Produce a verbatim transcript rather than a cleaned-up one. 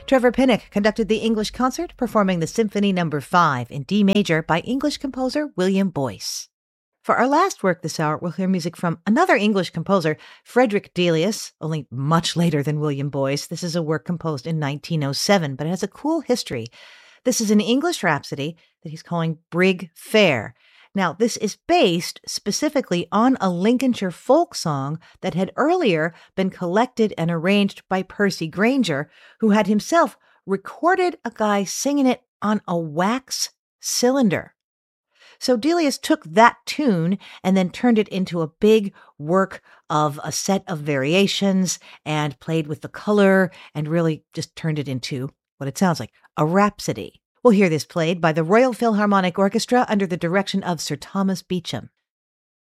Trevor Pinnock conducted the English concert, performing the Symphony Number five in D major by English composer William Boyce. For our last work this hour, we'll hear music from another English composer, Frederick Delius, only much later than William Boyce. This is a work composed in nineteen oh seven, but it has a cool history. This is an English rhapsody that he's calling Brig Fair. Now, this is based specifically on a Lincolnshire folk song that had earlier been collected and arranged by Percy Grainger, who had himself recorded a guy singing it on a wax cylinder. So Delius took that tune and then turned it into a big work of a set of variations and played with the color and really just turned it into what it sounds like, a rhapsody. We'll hear this played by the Royal Philharmonic Orchestra under the direction of Sir Thomas Beecham.